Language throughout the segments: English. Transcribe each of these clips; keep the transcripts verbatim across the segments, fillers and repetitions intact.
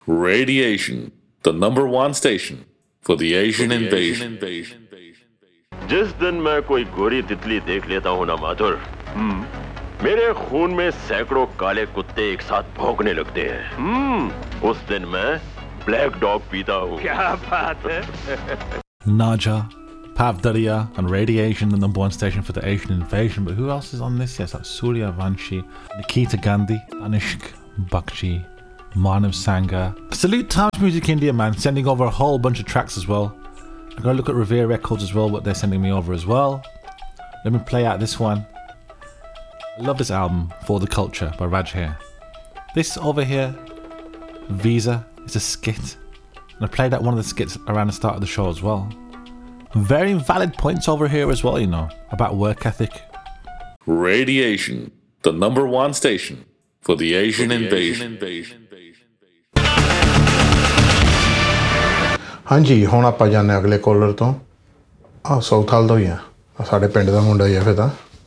Radiation, the number one station for the Asian invasion. जिस दिन मैं कोई गोरी तितली देख लेता हूँ ना माधुर, मेरे खून में सैकड़ों काले कुत्ते एक साथ भौंकने लगते हैं। उस दिन मैं ब्लैक डॉग पीता हूँ। क्या बात है? Naja, Pavdaria, and Radiation, the number one station for the Asian invasion. But who else is on this? Yes, that's Surya Vanshi, Nikita Gandhi, Anishk Bakshi, Manav Sangha. Salute Times Music India, man, sending over a whole bunch of tracks as well. I'm going to look at Revere Records as well, what they're sending me over as well. Let me play out this one. I love this album, For the Culture, by Raj here. This over here, Visa, is a skit. And I played out one of the skits around the start of the show as well. Very valid points over here as well, you know, about work ethic. Radiation, the number one station for the Asian for the invasion. invasion. ਹਾਂਜੀ ਹੁਣ ਆਪਾਂ ਜਾਣੇ ਅਗਲੇ collar ਤੋਂ ਆ ਸੌਥਾਲ ਤੋਂ ਹੀ ਆ ਸਾਡੇ ਪਿੰਡ ਦਾ ਮੁੰਡਾ ਹੀ ਆ ਫਿਰ ਤਾਂ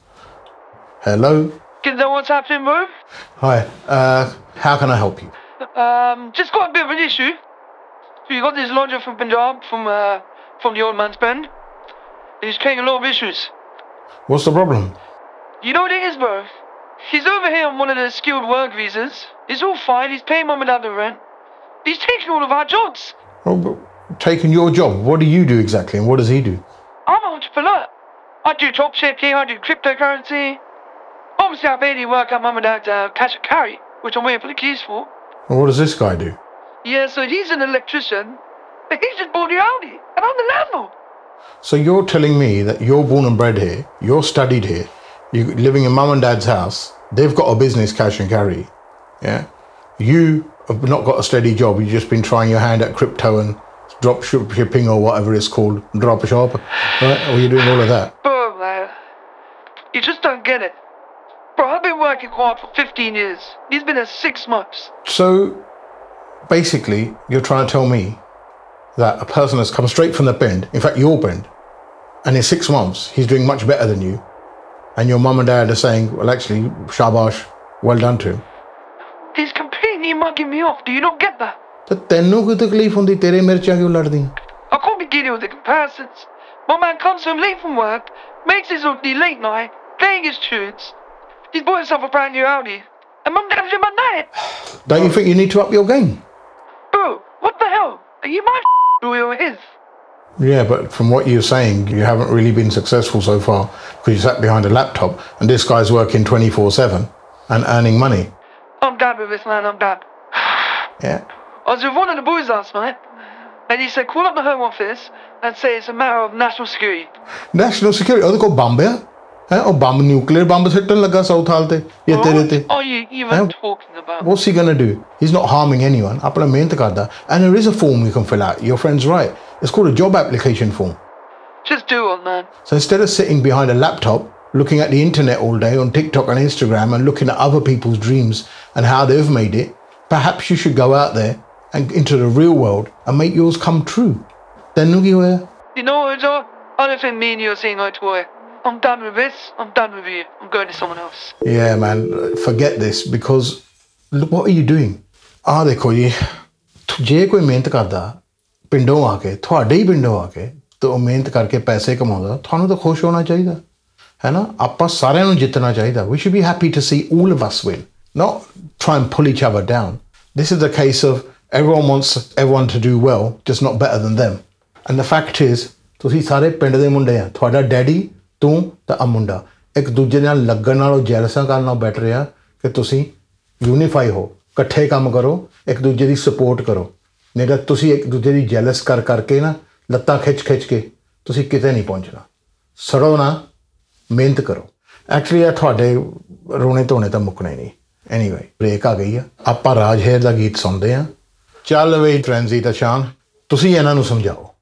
hello Kinder, what's happening, bro? Hi, uh, how can I help you? Um, just got a bit of an issue. So you got this lodger from Punjab, from uh, from the old man's band. He's creating a lot of issues. What's the problem? You know what it is, bro? He's over here on one of the skilled work visas. It's all fine. He's paying mum and dad the rent. He's taking all of our jobs. Oh, but taking your job? What do you do exactly, and what does he do? I'm an entrepreneur. I do drop shipping. I do cryptocurrency. Obviously, I barely work at mum and dad's uh, cash and carry, which I'm waiting for the keys for. And what does this guy do? Yeah, so he's an electrician, but he's just bought the Audi, and I'm the landlord. So you're telling me that you're born and bred here, you're studied here, you're living in mum and dad's house, they've got a business, cash and carry, yeah? You have not got a steady job, you've just been trying your hand at crypto and drop shipping or whatever it's called, drop a shop, right? Or you're doing all of that? Bro, man, you just don't get it. Bro, I've been working hard for fifteen years. He's been there six months. So, basically, you're trying to tell me that a person has come straight from the bend, in fact, your bend, and in six months, he's doing much better than you, and your mum and dad are saying, well, actually, shabash, well done to him. He's completely mugging me off. Do you not get that? तो तेनू कोई तकलीफ होंदी तेरे मिर्चा क्यों लड़दी? I can't be dealing with the comparisons. My man comes home late from work, makes his own late night, playing his tunes. He's bought himself a brand new Audi, and mum gives him a night. Don't you think you need to up your game? Bro, what the hell? Are you my or you're his? Yeah, but from what you're saying, you haven't really been successful so far because you sat behind a laptop and this guy's working twenty-four seven and earning money. I'm done with this, man, I'm done. Yeah. I was with one of the boys last night, and he said, call up the Home Office and say it's a matter of national security. National security? ਉਹਦੇ ਕੋਲ bomb ਆ? ਹੈ ਉਹ bomb nuclear bomb ਸਿੱਟਣ ਲੱਗਾ south ਹਾਲ ਤੇ ਇਹ ਤੇਰੇ ਤੇ? What are you even talking about? What's he going to do? He's not harming anyone. ਆਪਣਾ ਮਿਹਨਤ ਕਰਦਾ. And there is a form you can fill out. Your friend's right. It's called a job application form. Just do it, man. So instead of sitting behind a laptop, looking at the internet all day on TikTok and Instagram and looking at other people's dreams and how they've made it, perhaps you should go out there and into the real world and make yours come true. Tenu ki hoya? You know what, Joe? I don't think me and you are seeing eye to eye. I'm done with this. I'm done with you. I'm going to someone else. Yeah, man. Forget this because look, what are you doing? Ah, dekho ji. ਜੇ ਕੋਈ ਮਿਹਨਤ ਕਰਦਾ ਪਿੰਡੋਂ ਆ ਕੇ ਤੁਹਾਡੇ ਹੀ ਪਿੰਡੋਂ ਆ ਕੇ ਤੇ ਉਹ ਮਿਹਨਤ ਕਰਕੇ ਪੈਸੇ ਕਮਾਉਂਦਾ ਤੁਹਾਨੂੰ ਤਾਂ ਖੁਸ਼ ਹੋਣਾ ਚਾਹੀਦਾ ਹੈ ਨਾ ਆਪਾਂ ਸਾਰਿਆਂ ਨੂੰ ਜਿੱਤਣਾ ਚਾਹੀਦਾ we should be happy to see all of us win not try and pull each other down. This is the case of everyone wants everyone to do well just not better than them and the fact is ਤੁਸੀਂ ਸਾਰੇ ਪਿੰਡ ਦੇ ਮੁੰਡੇ ਆ ਤੁਹਾਡਾ daddy ਤੂੰ ਤੇ ਆ ਮੁੰਡਾ ਇੱਕ ਦੂਜੇ ਨਾਲ ਲੱਗਣ ਨਾਲੋਂ ਜੈਲਸਾਂ ਕਰਨ ਨਾਲੋਂ ਬੈਟਰ ਆ ਕਿ ਤੁਸੀਂ ਯੂਨੀਫਾਈ ਹੋ ਇਕੱਠੇ ਕੰਮ ਕਰੋ ਇੱਕ ਦੂਜੇ ਦੀ ਸਪੋਰਟ ਕਰੋ ਨਹੀਂ ਤਾਂ ਤੁਸੀਂ ਇੱਕ ਦੂਜੇ ਦੀ ਜੈਲਸ ਕਰ ਕਰਕੇ ਨਾ ਲੱਤਾਂ ਖਿੱਚ ਖਿੱਚ ਕੇ ਤੁਸੀਂ ਕਿਤੇ ਨਹੀਂ ਪਹੁੰਚਣਾ ਸੜੋ ਨਾ ਮਿਹਨਤ ਕਰੋ ਐਕਚੁਅਲੀ ਇਹ ਤੁਹਾਡੇ ਰੋਣੇ ਧੋਣੇ ਤਾਂ ਮੁੱਕਣਾ ਹੀ ਨਹੀਂ ਐਨੀਵੇ ਬ੍ਰੇਕ ਆ ਗਈ ਆ ਆਪਾਂ ਰਾਜ ਹੇਰ ਦਾ ਗੀਤ ਸੁਣਦੇ ਆ ਚੱਲ ਵੇ ਟ੍ਰੈਂਜ਼ੀ ਦਾ ਸ਼ਾਨ ਤੁਸੀਂ ਇਹਨਾਂ ਨੂੰ ਸਮਝਾਓ